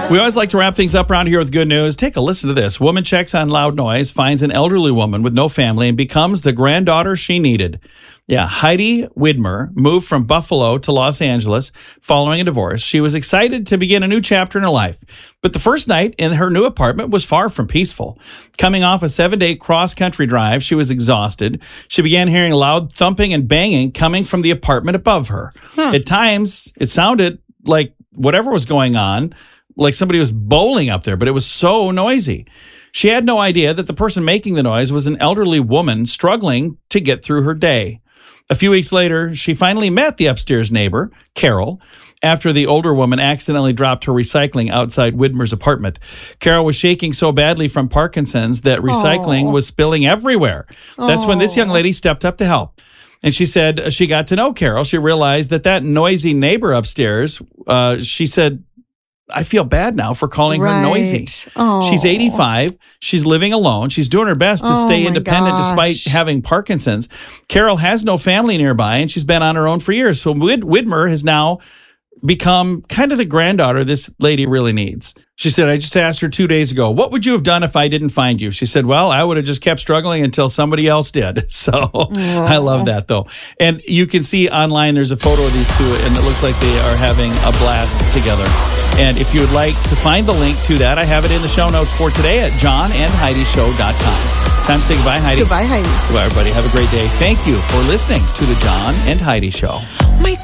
We always like to wrap things up around here with good news. Take a listen to this. Woman checks on loud noise, finds an elderly woman with no family, and becomes the granddaughter she needed. Yeah, Heidi Widmer moved from Buffalo to Los Angeles following a divorce. She was excited to begin a new chapter in her life. But the first night in her new apartment was far from peaceful. Coming off a 7-day cross-country drive, she was exhausted. She began hearing loud thumping and banging coming from the apartment above her. At times, it sounded like whatever was going on, like somebody was bowling up there, but it was so noisy. She had no idea that the person making the noise was an elderly woman struggling to get through her day. A few weeks later, she finally met the upstairs neighbor, Carol, after the older woman accidentally dropped her recycling outside Widmer's apartment. Carol was shaking so badly from Parkinson's that recycling was spilling everywhere. That's when this young lady stepped up to help. And she said she got to know Carol. She realized that noisy neighbor upstairs, she said, I feel bad now for calling her noisy. She's 85. She's living alone. She's doing her best to stay independent despite having Parkinson's. Carol has no family nearby, and she's been on her own for years. So Widmer has now become kind of the granddaughter this lady really needs. She said, I just asked her 2 days ago, what would you have done if I didn't find you? She said, well, I would have just kept struggling until somebody else did. So I love that, though. And you can see online, there's a photo of these two, and it looks like they are having a blast together. And if you would like to find the link to that, I have it in the show notes for today at johnandheidishow.com. Time to say goodbye, Heidi. Goodbye, Heidi. Goodbye, everybody. Have a great day. Thank you for listening to the John and Heidi Show.